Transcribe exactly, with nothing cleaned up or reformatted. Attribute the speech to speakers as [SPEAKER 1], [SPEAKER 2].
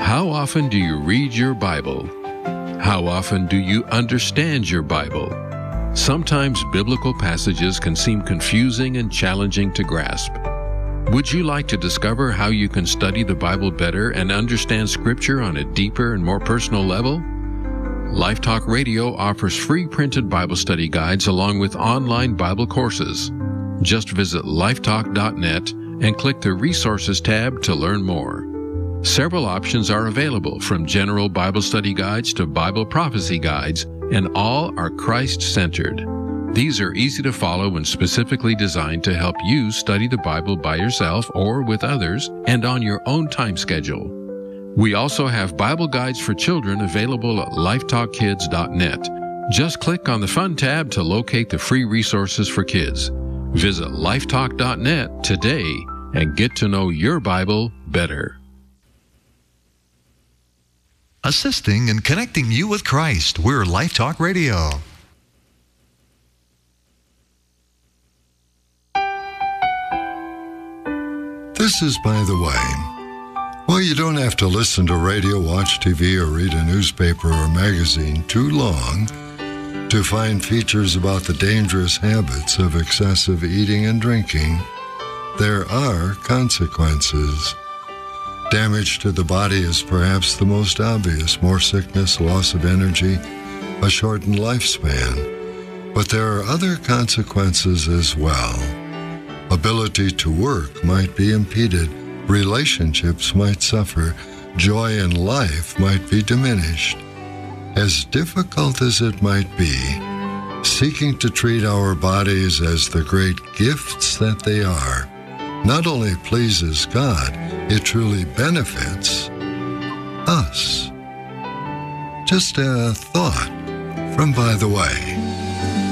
[SPEAKER 1] How often do you read your Bible? How often do you understand your Bible? Sometimes biblical passages can seem confusing and challenging to grasp. Would you like to discover how you can study the Bible better and understand Scripture on a deeper and more personal level? Life Talk Radio offers free printed Bible study guides along with online Bible courses. Just visit lifetalk dot net and click the Resources tab to learn more. Several options are available, from general Bible study guides to Bible prophecy guides, and all are Christ-centered. These are easy to follow and specifically designed to help you study the Bible by yourself or with others and on your own time schedule. We also have Bible guides for children available at lifetalk kids dot net. Just click on the Fun tab to locate the free resources for kids. Visit lifetalk dot net today and get to know your Bible better.
[SPEAKER 2] Assisting and connecting you with Christ. We're Life Talk Radio.
[SPEAKER 3] This is By the Way. Well, you don't have to listen to radio, watch T V, or read a newspaper or magazine too long to find features about the dangerous habits of excessive eating and drinking. There are consequences. Damage to the body is perhaps the most obvious: more sickness, loss of energy, a shortened lifespan. But there are other consequences as well. Ability to work might be impeded, relationships might suffer, joy in life might be diminished. As difficult as it might be, seeking to treat our bodies as the great gifts that they are not only pleases God, it truly benefits us. Just a thought from By the Way.